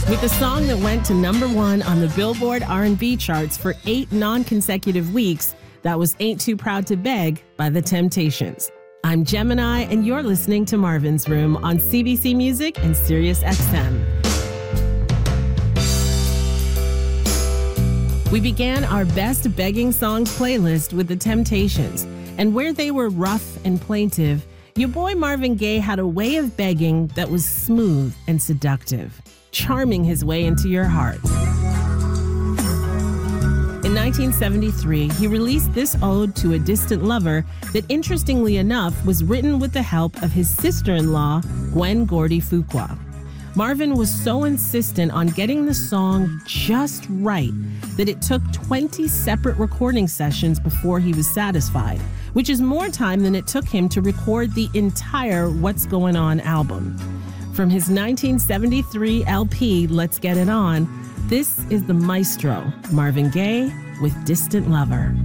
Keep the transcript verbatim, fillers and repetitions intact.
With a song that went to number one on the Billboard R and B charts for eight non-consecutive weeks, that was Ain't Too Proud to Beg by The Temptations. I'm Gemini, and you're listening to Marvin's Room on C B C Music and Sirius X M. We began our Best Begging Songs playlist with The Temptations, and where they were rough and plaintive, your boy Marvin Gaye had a way of begging that was smooth and seductive, charming his way into your heart. In nineteen seventy-three, he released this ode to a distant lover that, interestingly enough, was written with the help of his sister-in-law, Gwen Gordy Fuqua. Marvin was so insistent on getting the song just right that it took twenty separate recording sessions before he was satisfied, which is more time than it took him to record the entire What's Going On album. From his nineteen seventy-three L P, Let's Get It On, this is the maestro, Marvin Gaye, with Distant Lover.